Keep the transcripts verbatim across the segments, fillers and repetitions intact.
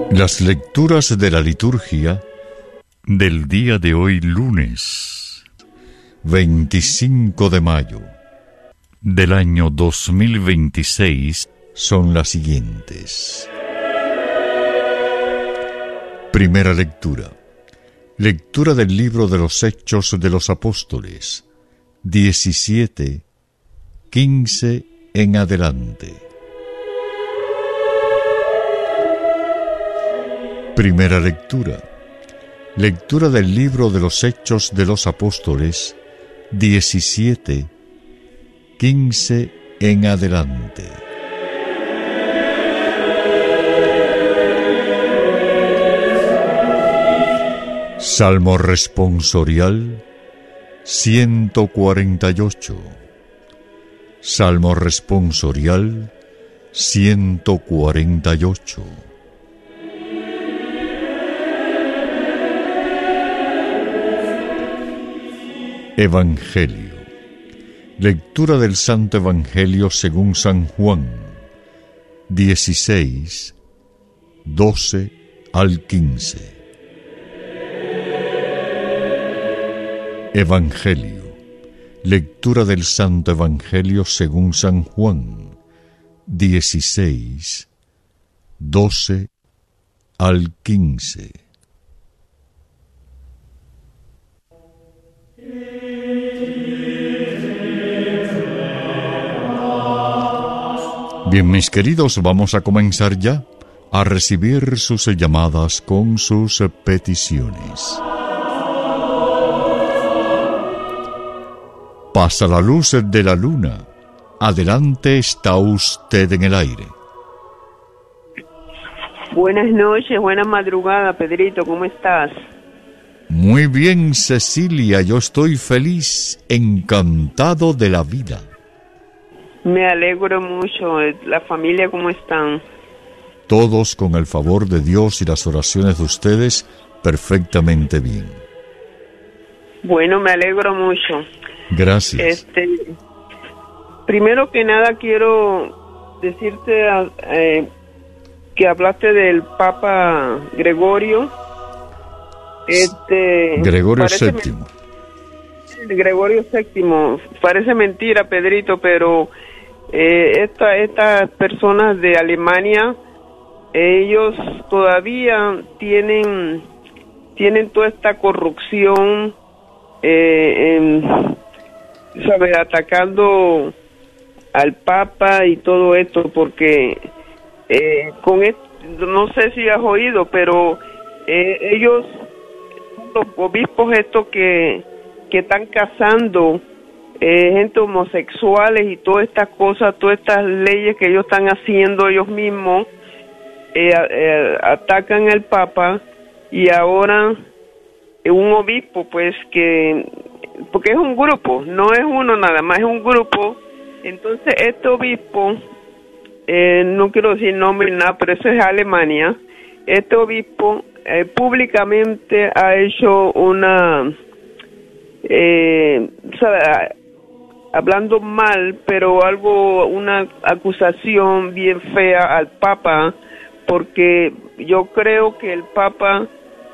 Las lecturas de la liturgia del día de hoy, lunes veinticinco de mayo del año dos mil veintiséis, son las siguientes. Primera lectura. Lectura del libro de los Hechos de los Apóstoles, diecisiete, quince en adelante. Primera lectura. Lectura del libro de los Hechos de los Apóstoles, diecisiete, quince en adelante. Salmo responsorial ciento cuarenta y ocho. Salmo responsorial ciento cuarenta y ocho. Evangelio. Lectura del Santo Evangelio según San Juan, dieciséis, doce al quince. Evangelio. Lectura del Santo Evangelio según San Juan, dieciséis, doce al quince. Bien, mis queridos, vamos a comenzar ya a recibir sus llamadas con sus peticiones. Pasa la luz de la luna. Adelante, está usted en el aire. Buenas noches, buena madrugada, Pedrito, ¿cómo estás? Muy bien, Cecilia, yo estoy feliz, encantado de la vida. Me alegro mucho. ¿La familia cómo están? Todos, con el favor de Dios y las oraciones de ustedes, perfectamente bien. Bueno, me alegro mucho. Gracias. Este, primero que nada quiero decirte eh, que hablaste del Papa Gregorio. Este, Gregorio séptimo. Men- Gregorio séptimo. Parece mentira, Pedrito, pero eh, esta, estas personas de Alemania, ellos todavía tienen, tienen toda esta corrupción, eh, en, ¿sabes? Atacando al Papa y todo esto, porque eh, con esto, no sé si has oído, pero eh, ellos, los obispos estos que, que están casando eh, gente homosexuales y todas estas cosas, todas estas leyes que ellos están haciendo ellos mismos, eh, eh, atacan al Papa, y ahora eh, un obispo, pues que, porque es un grupo, no es uno nada más, es un grupo. Entonces este obispo, eh, no quiero decir nombre ni nada, pero eso es Alemania. Este obispo eh, públicamente ha hecho una, eh, ¿sabe? hablando mal, pero algo, una acusación bien fea al Papa, porque yo creo que el Papa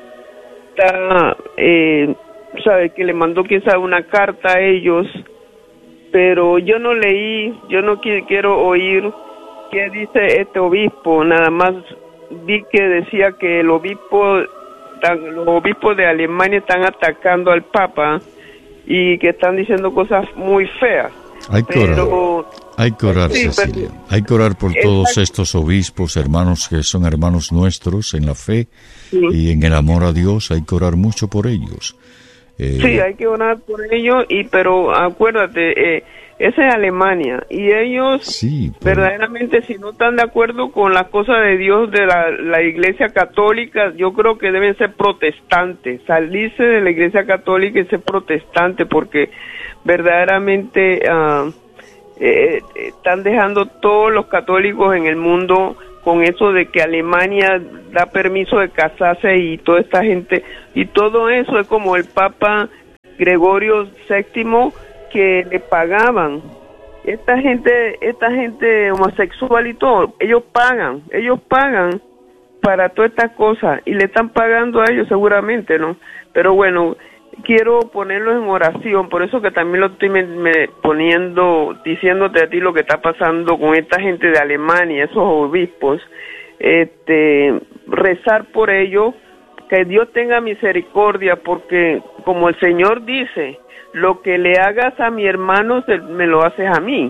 está, eh, sabe, que le mandó quizá una carta a ellos, pero yo no leí, yo no qu- quiero oír qué dice este obispo, nada más vi que decía que el obispo, tan, los obispos de Alemania están atacando al Papa y que están diciendo cosas muy feas. Hay que pero, orar, hay que orar, sí, Cecilia. pero, Hay que orar por todos exacto. estos obispos, hermanos que son hermanos nuestros en la fe Sí. y en el amor a Dios. Hay que orar mucho por ellos. Eh, Sí, hay que orar por ellos, y pero acuérdate, eh, esa es Alemania, y ellos sí, pero- verdaderamente, si no están de acuerdo con las cosas de Dios de la, la Iglesia Católica, yo creo que deben ser protestantes, salirse de la Iglesia Católica y ser protestantes, porque verdaderamente uh, eh, están dejando todos los católicos en el mundo con eso de que Alemania da permiso de casarse y toda esta gente, y todo eso es como el Papa Gregorio séptimo, que le pagaban. Esta gente, esta gente homosexual y todo, ellos pagan, ellos pagan para todas estas cosas y le están pagando a ellos seguramente, ¿no? Pero bueno, quiero ponerlos en oración, por eso que también lo estoy me, me poniendo, diciéndote a ti lo que está pasando con esta gente de Alemania, esos obispos, este, rezar por ellos, que Dios tenga misericordia, porque como el Señor dice, lo que le hagas a mi hermano, me lo haces a mí.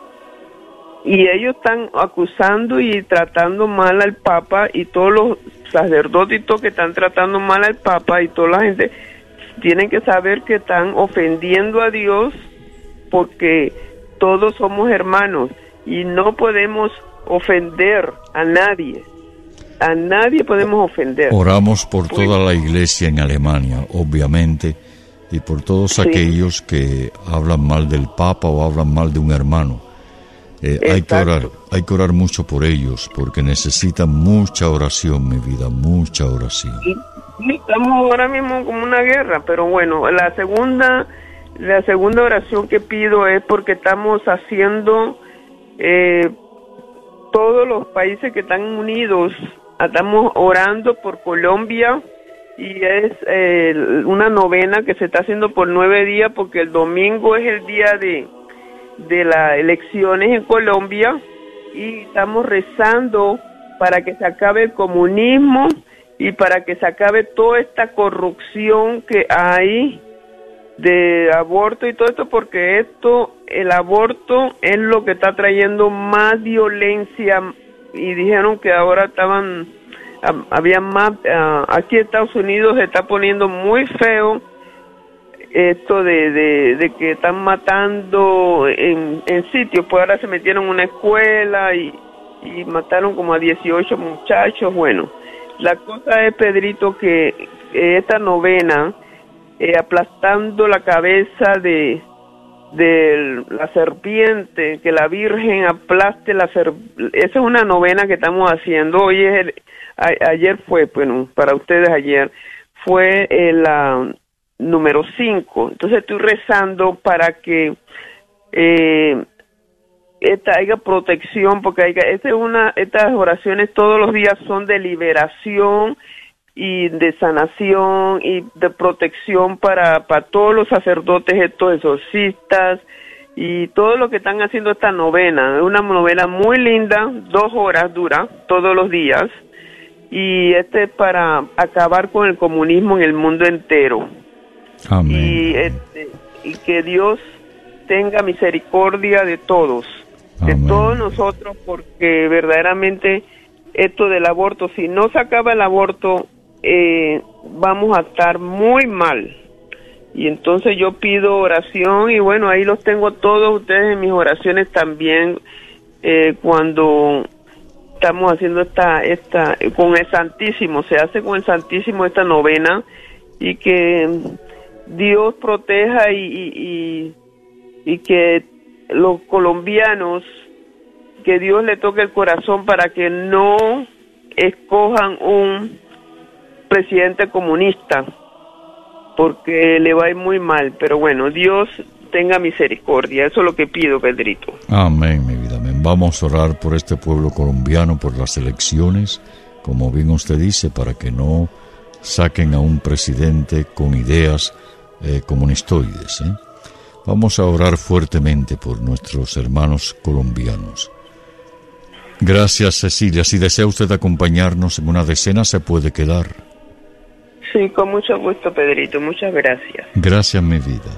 Y ellos están acusando y tratando mal al Papa, y todos los sacerdotes que están tratando mal al Papa, y toda la gente tienen que saber que están ofendiendo a Dios, porque todos somos hermanos y no podemos ofender a nadie. A nadie podemos ofender. Oramos por toda la iglesia en Alemania, obviamente, y por todos sí. aquellos que hablan mal del Papa o hablan mal de un hermano. Eh, hay que orar, hay que orar mucho por ellos, porque necesitan mucha oración, mi vida, mucha oración. Sí, estamos ahora mismo como una guerra, pero bueno, la segunda, la segunda oración que pido es porque estamos haciendo, eh, todos los países que están unidos, estamos orando por Colombia, y es eh, una novena que se está haciendo por nueve días, porque el domingo es el día de de las elecciones en Colombia, y estamos rezando para que se acabe el comunismo y para que se acabe toda esta corrupción que hay de aborto y todo esto, porque esto, el aborto es lo que está trayendo más violencia, y dijeron que ahora estaban, había más, aquí en Estados Unidos se está poniendo muy feo esto de, de, de que están matando en, en sitios, pues ahora se metieron en una escuela y, y mataron como a dieciocho muchachos. Bueno, la cosa es, Pedrito, que eh, esta novena, eh, aplastando la cabeza de, de la serpiente, que la Virgen aplaste la serpiente, esa es una novena que estamos haciendo. Hoy es el, a, ayer fue, bueno, para ustedes ayer, fue eh, la número cinco, entonces estoy rezando para que eh, esta haya protección, porque haya, esta es una, estas oraciones todos los días son de liberación y de sanación y de protección para, para todos los sacerdotes, estos exorcistas y todos los que están haciendo esta novena. Es una novena muy linda, dos horas dura todos los días, y este es para acabar con el comunismo en el mundo entero. Amén. Y, este, y que Dios tenga misericordia de todos, de Amén. Todos nosotros, porque verdaderamente esto del aborto, si no se acaba el aborto, eh, vamos a estar muy mal. Y entonces yo pido oración, y bueno, ahí los tengo todos ustedes en mis oraciones también, eh, cuando estamos haciendo esta, esta, con el Santísimo, se hace con el Santísimo esta novena, y que Dios proteja y, y, y, y que los colombianos, que Dios le toque el corazón para que no escojan un presidente comunista, porque le va a ir muy mal. Pero bueno, Dios tenga misericordia, eso es lo que pido, Pedrito. Amén, mi vida, amén. Vamos a orar por este pueblo colombiano, por las elecciones, como bien usted dice, para que no saquen a un presidente con ideas eh, comunistoides, ¿eh? Vamos a orar fuertemente por nuestros hermanos colombianos. Gracias, Cecilia. Si desea usted acompañarnos en una decena, se puede quedar. Sí, con mucho gusto, Pedrito. Muchas gracias. Gracias, mi vida.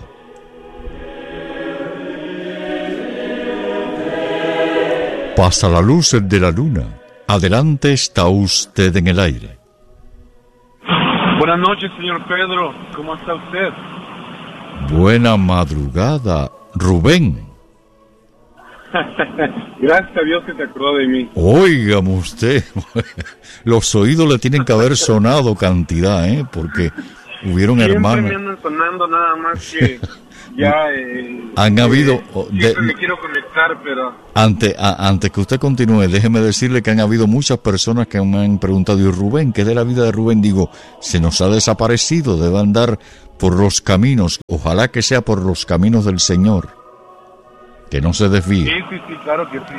Pasa la luz de la luna. Adelante, está usted en el aire. Buenas noches, señor Pedro. ¿Cómo está usted? Buena madrugada, Rubén. Gracias a Dios que te acordó de mí. Óigame usted, los oídos le tienen que haber sonado cantidad, ¿eh? Porque hubieron Siempre hermanos. me andan sonando, nada más que ya. Eh, Han habido. Eh, siempre de, me quiero conectar, pero. Antes, a, antes que usted continúe, déjeme decirle que han habido muchas personas que me han preguntado, ¿y Rubén? ¿Qué de la vida de Rubén? Digo, se nos ha desaparecido, debe andar por los caminos. Ojalá que sea por los caminos del Señor. Que no se desvíe. Sí, sí, sí, claro que sí.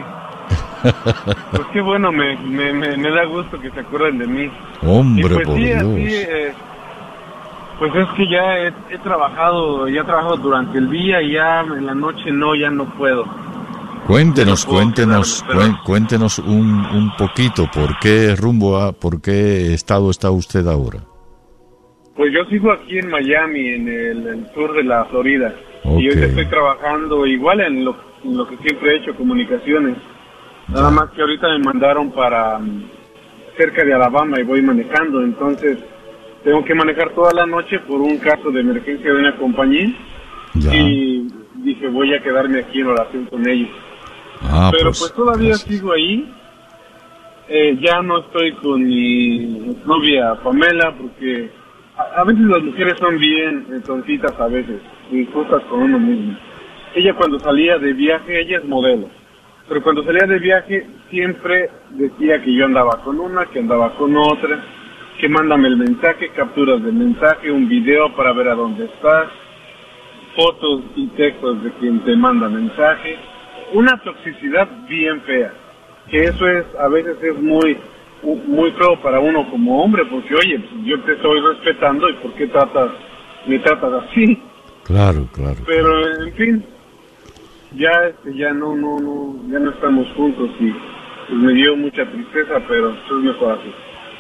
Pues qué bueno, me, me, me, me da gusto que se acuerden de mí. Hombre, y pues, por sí, Dios. Así, eh, pues es que ya he, he trabajado, ya he trabajado durante el día y ya en la noche no, ya no puedo. Cuéntenos, No puedo cuéntenos, quedarme, pero- cuen- cuéntenos un, un poquito por qué rumbo a, por qué estado está usted ahora. Pues yo sigo aquí en Miami, en el, el sur de la Florida. Y Ok. yo estoy trabajando igual en lo, en lo que siempre he hecho, comunicaciones. Nada más que ahorita me mandaron para mm, cerca de Alabama y voy manejando, entonces tengo que manejar toda la noche por un caso de emergencia de una compañía. Ya. Y dije, voy a quedarme aquí en oración con ellos. Ah, Pero pues, pues todavía gracias. sigo ahí. Eh, ya no estoy con mi novia Pamela porque a, a veces las mujeres son bien eh, tontitas a veces, injustas con uno mismo. Ella cuando salía de viaje, ella es modelo, pero cuando salía de viaje siempre decía que yo andaba con una, que andaba con otra, que mándame el mensaje, capturas del mensaje, un video para ver a dónde estás, fotos y textos de quien te manda mensaje. Una toxicidad bien fea, que eso es, a veces es muy muy feo para uno como hombre, porque oye, yo te estoy respetando y por qué tratas, me tratas así. Claro, claro. Pero en fin, ya este, ya no, no, no, ya no estamos juntos y pues me dio mucha tristeza, pero es mejor así.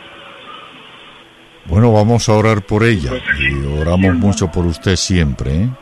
Bueno, vamos a orar por ella Pues aquí, y oramos siempre. mucho por usted siempre, ¿eh?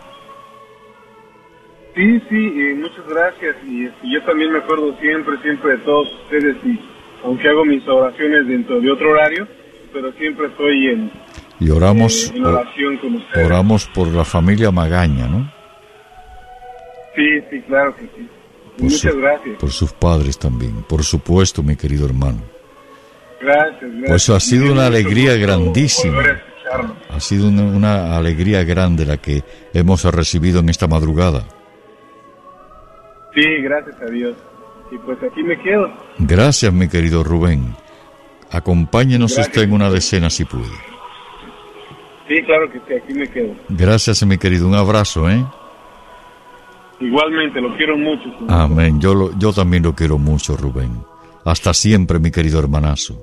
Sí, sí, y muchas gracias. Y, este, yo también me acuerdo siempre, siempre de todos ustedes. Y aunque hago mis oraciones dentro de otro horario, pero siempre estoy en, Y oramos, eh, en oración con ustedes. oramos por la familia Magaña, ¿no? Sí, sí, claro que sí. Y Por muchas su- gracias. Por sus padres también, por supuesto, mi querido hermano. Gracias, gracias. Pues ha sido Me dio una mucho alegría gusto grandísima. volver a escucharlo. Ha sido una, una alegría grande la que hemos recibido en esta madrugada. Sí, gracias a Dios. Y pues aquí me quedo. Gracias, mi querido Rubén. Acompáñenos Gracias. usted en una decena si puede. Sí, claro que sí, aquí me quedo. Gracias, mi querido. Un abrazo, ¿eh? Igualmente, lo quiero mucho. señor. Amén. Yo, lo, yo también lo quiero mucho, Rubén. Hasta siempre, mi querido hermanazo.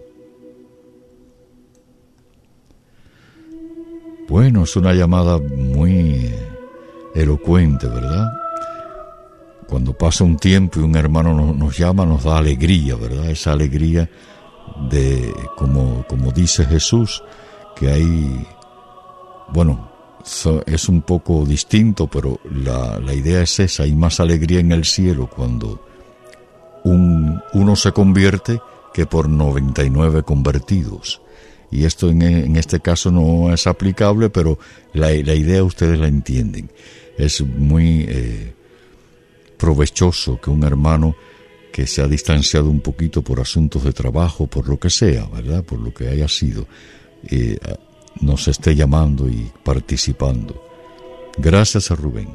Bueno, es una llamada muy elocuente, ¿verdad? Cuando pasa un tiempo y un hermano nos, nos llama, nos da alegría, ¿verdad? Esa alegría de, como, como dice Jesús, que hay, bueno, so- es un poco distinto, pero la, la idea es esa, hay más alegría en el cielo cuando un, uno se convierte que por noventa y nueve convertidos. Y esto en, en este caso no es aplicable, pero la, la idea ustedes la entienden. Es muy eh, provechoso que un hermano que se ha distanciado un poquito por asuntos de trabajo, por lo que sea, ¿verdad? Por lo que haya sido, eh, nos esté llamando y participando. Gracias a Rubén.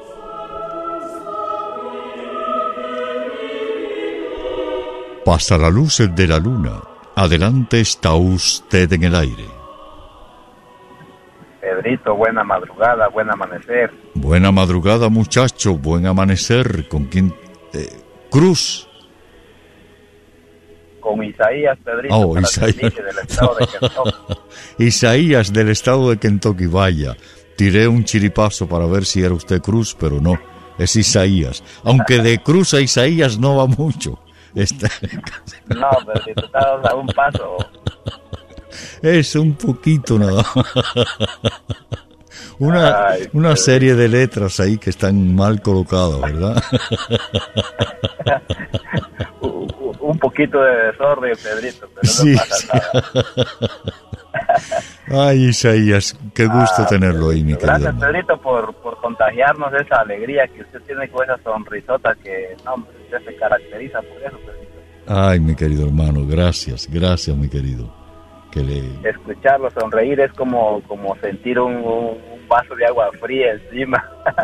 Pasa la luz de la luna. Adelante está usted en el aire. Pedrito, buena madrugada, buen amanecer. Buena madrugada, muchacho. Buen amanecer. ¿Con quién? Eh, Cruz. Con Isaías, Pedrito, Oh, para Isaías. servirle del estado de Kentucky. Isaías del estado de Kentucky. Vaya, tiré un chiripazo para ver si era usted Cruz, pero no, es Isaías. Aunque de Cruz a Isaías no va mucho. Está- No, Pedrito, estás a un paso. es un poquito nada más. Una, Ay, una Pedro. serie de letras ahí que están mal colocadas, ¿verdad? U- u- Un poquito de desorden, Pedrito, pero Sí, no pasa sí. nada. Ay, Isaías, qué gusto Ah, tenerlo ahí, mi querido Gracias, hermano. Pedrito, por, por contagiarnos de esa alegría que usted tiene con esa sonrisota que, no, hombre, usted se caracteriza por eso, Pedrito. Ay, mi querido hermano, gracias, gracias, mi querido. Que le... Escucharlo sonreír es como, como sentir un, un vaso de agua fría encima.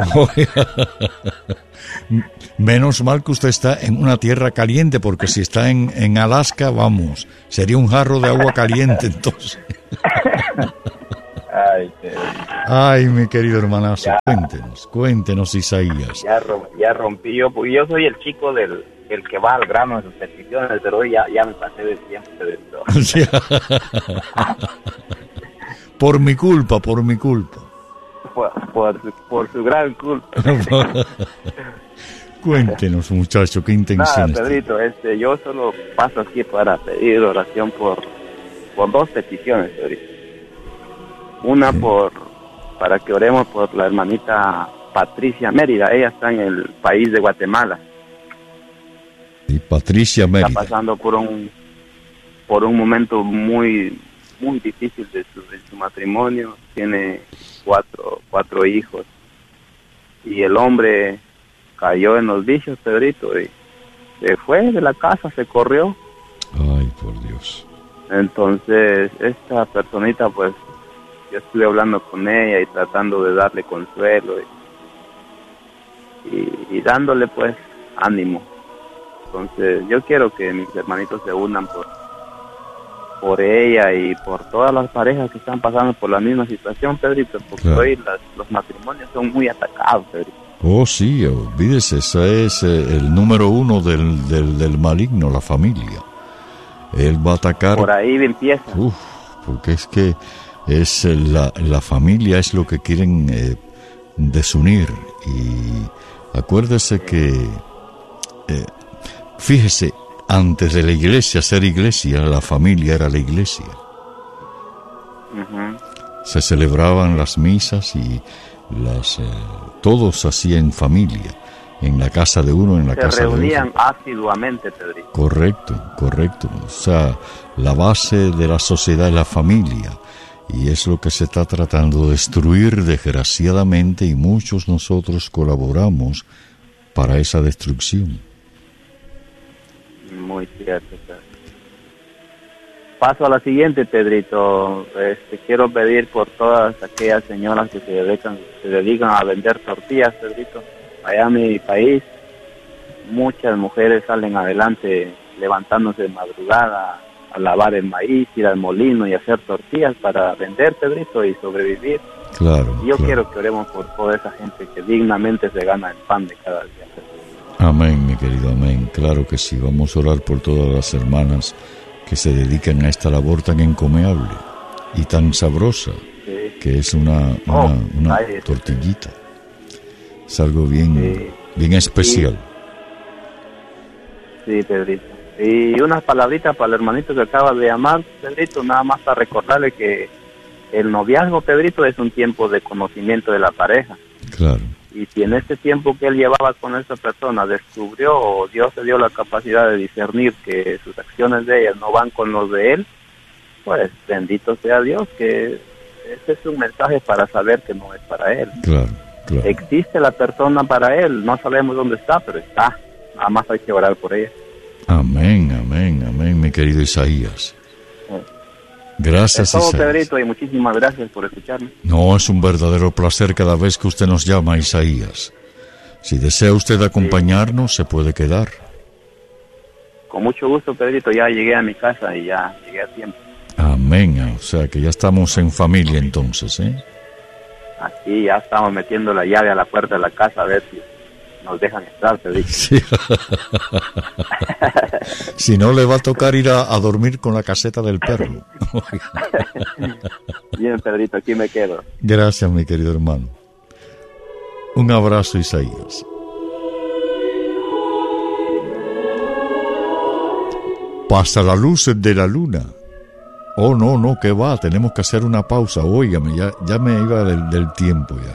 Menos mal que usted está en una tierra caliente, porque si está en, en Alaska, vamos, sería un jarro de agua caliente entonces. Ay, Pedrito. Ay, mi querido hermanazo, Ya. cuéntenos, cuéntenos, Isaías. Ya, rom- ya rompí yo, porque yo soy el chico del el que va al grano de sus peticiones, pero hoy ya, ya me pasé del tiempo, Pedrito. Sí. Por mi culpa, por mi culpa. Por, por, su- por su gran culpa. Cuéntenos, muchacho, qué Nada, intenciones. Pedrito, este, yo solo paso aquí para pedir oración por, por dos peticiones, Pedrito. Una Sí. por para que oremos por la hermanita Patricia Mérida. Ella está en el país de Guatemala. Y Patricia Está Mérida. pasando por un por un momento muy muy difícil de su, de su matrimonio. Tiene cuatro cuatro hijos y el hombre cayó en los vicios, Pedrito, y se fue de la casa, se corrió. Ay, por Dios. Entonces esta personita, pues yo estuve hablando con ella y tratando de darle consuelo y, y, y dándole pues ánimo. Entonces yo quiero que mis hermanitos se unan por, por ella y por todas las parejas que están pasando por la misma situación, Pedrito, porque Claro. hoy las, los matrimonios son muy atacados, Pedrito. Oh, sí, olvídese, ese es eh, el número uno del, del, del maligno, la familia. Él va a atacar. Por ahí empieza. Uf, porque es que es eh, la, la familia es lo que quieren eh, desunir. Y acuérdese que, eh, fíjese, antes de la iglesia ser iglesia, la familia era la iglesia. Ujú. Se celebraban las misas y las eh, todos hacían familia, en la casa de uno, en la Se casa de reunían otro. asiduamente, Pedrito. Correcto, correcto. O sea, la base de la sociedad es la familia. Y es lo que se está tratando de destruir, desgraciadamente, y muchos nosotros colaboramos para esa destrucción. Muy cierto, Pedro. Paso a la siguiente, Pedrito. Este, quiero pedir por todas aquellas señoras que se dedican, se dedican a vender tortillas, Pedrito. Allá en mi país, muchas mujeres salen adelante levantándose de madrugada a lavar el maíz, ir al molino y hacer tortillas para vender, Pedrito, y sobrevivir. Claro. Y yo claro. quiero que oremos por toda esa gente que dignamente se gana el pan de cada día, Pedrito. Amén, mi querido, amén. Claro que sí. Vamos a orar por todas las hermanas que se dedican a esta labor tan encomiable y tan sabrosa, Sí. que es una, una, Oh, una ay, sí. tortillita. Es algo bien, Sí. bien especial. Sí, Pedrito. Y unas palabritas para el hermanito que acaba de llamar, Pedrito, nada más para recordarle que el noviazgo, Pedrito, es un tiempo de conocimiento de la pareja. Claro, Y si en este tiempo que él llevaba con esa persona descubrió o Dios le dio la capacidad de discernir que sus acciones de ella no van con los de él, pues bendito sea Dios, que ese es un mensaje para saber que no es para él. claro, claro. Existe la persona para él, no sabemos dónde está, pero está. Nada más hay que orar por ella. Amén, amén, amén, mi querido Isaías. Gracias, Es todo, Isaías. Pedrito, y muchísimas gracias por escucharme. No, es un verdadero placer cada vez que usted nos llama, Isaías. Si desea usted acompañarnos, se puede quedar. Con mucho gusto, Pedrito, ya llegué a mi casa y ya llegué a tiempo. Amén, o sea que ya estamos en familia entonces, ¿eh? Aquí ya estamos metiendo la llave a la puerta de la casa a ver si nos dejan entrar, Pedrito. Sí. Si no, le va a tocar ir a, a dormir con la caseta del perro. Bien, Pedrito, aquí me quedo. Gracias, mi querido hermano. Un abrazo, Isaías. Pasa la luz de la luna. Oh, no, no, que va, tenemos que hacer una pausa. Óigame, ya, ya me iba del, del tiempo ya.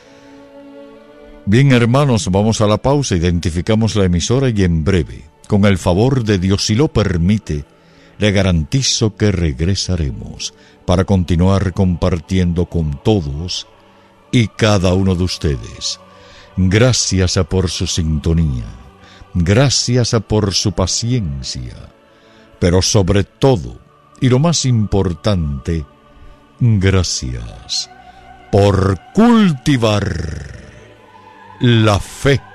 Bien, hermanos, vamos a la pausa, identificamos la emisora y en breve, con el favor de Dios, si lo permite, le garantizo que regresaremos para continuar compartiendo con todos y cada uno de ustedes. Gracias por su sintonía, gracias por su paciencia, pero sobre todo, y lo más importante, gracias por cultivar la fe